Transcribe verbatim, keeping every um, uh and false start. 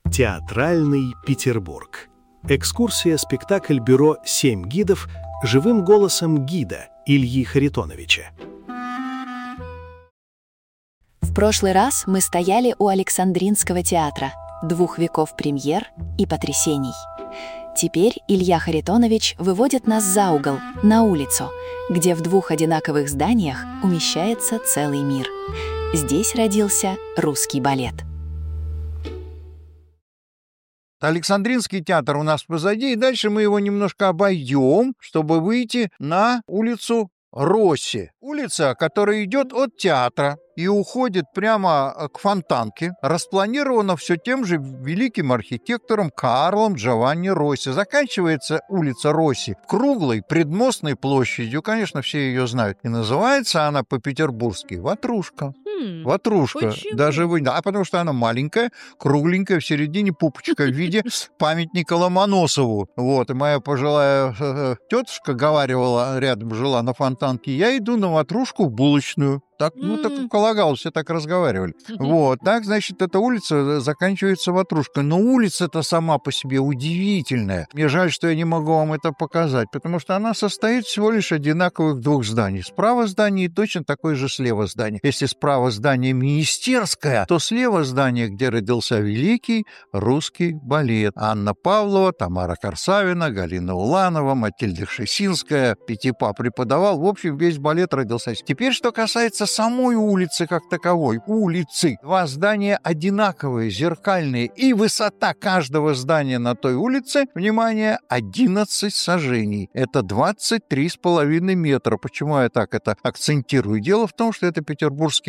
Театральный Петербург. Экскурсия-спектакль бюро «Семь гидов» живым голосом гида Ильи Харитоновича. В прошлый раз мы стояли у Александринского театра, двух веков премьер и потрясений. Теперь Илья Харитонович выводит нас за угол, на улицу, где в двух одинаковых зданиях умещается целый мир. Здесь родился русский балет. Александринский театр у нас позади, и дальше мы его немножко обойдем, чтобы выйти на улицу Росси. Улица, которая идет от театра и уходит прямо к Фонтанке, распланирована все тем же великим архитектором Карлом Джованни Росси. Заканчивается улица Росси круглой предмостной площадью, конечно, все ее знают, и называется она по-петербургски Ватрушка. Хм, Ватрушка. Почему? Даже вы... Да, потому что она маленькая, кругленькая, в середине пупочка в виде памятника Ломоносову. Вот, и моя пожилая тетушка говаривала, рядом жила на Фонтанке, я иду на Ватрушку в булочную. Так, ну, так полагалось, все так разговаривали. Вот, так, значит, эта улица заканчивается Ватрушкой. Но улица-то сама по себе удивительная. Мне жаль, что я не могу вам это показать, потому что она состоит всего лишь одинаковых двух зданий. Справа здание и точно такое же слева здание. Если справа здание министерское, то слева здание, где родился великий русский балет. Анна Павлова, Тамара Корсавина, Галина Уланова, Матильда Шесинская, Пятипа преподавал. В общем, весь балет родился. Теперь, что касается самой улицы как таковой, улицы. Два здания одинаковые, зеркальные, и высота каждого здания на той улице, внимание, одиннадцать сажений. Это двадцать три с половиной метра. Почему я так это акцентирую? Дело в том, что это петербургский